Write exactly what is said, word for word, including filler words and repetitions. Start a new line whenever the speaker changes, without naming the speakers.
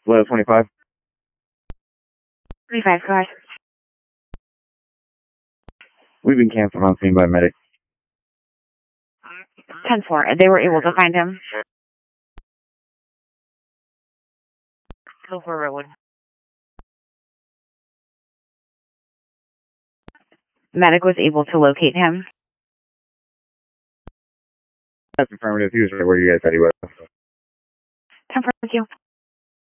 Level twenty-five.
twenty-five, go ahead.
We've been canceled on scene by medic.
ten four, they were able to find him. Go for Redwood. Medic was able to locate him.
That's affirmative. He was right where you guys said he was.
ten four, thank you.